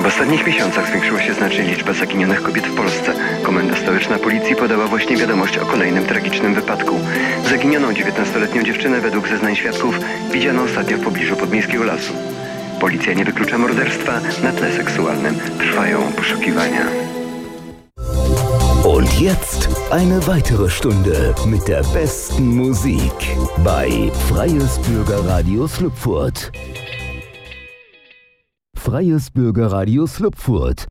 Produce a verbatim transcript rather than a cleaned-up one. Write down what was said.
ostatnich miesiącach zwiększyła się znacznie liczba zaginionych kobiet w Polsce. Komenda Stołeczna Policji podała właśnie wiadomość o kolejnym tragicznym wypadku. Zaginioną dziewiętnastoletnią dziewczynę według zeznań świadków widziano ostatnio w pobliżu podmiejskiego lasu. Policja nie wyklucza morderstwa, na tle seksualnym trwają poszukiwania. Und jetzt eine weitere Stunde mit der besten Musik bei Freies Bürgerradio Slupfurt. Freies Bürgerradio Slupfurt,